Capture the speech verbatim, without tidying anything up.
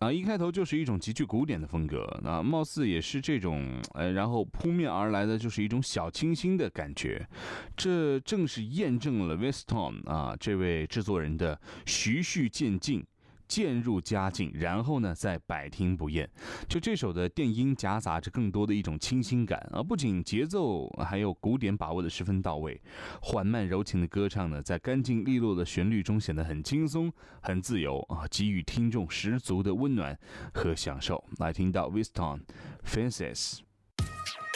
啊，一开头就是一种极具古典的风格，那貌似也是这种，呃，然后扑面而来的就是一种小清新的感觉，这正是验证了 Weston 啊这位制作人的循序渐进。渐入佳境，然后呢再百听不厌。就这首的电音夹杂着更多的一种清新感啊，不仅节奏还有鼓点把握的十分到位，缓慢柔情的歌唱呢，在干净利落的旋律中显得很轻松、很自由啊，给予听众十足的温暖和享受。来听到 Weston Fences。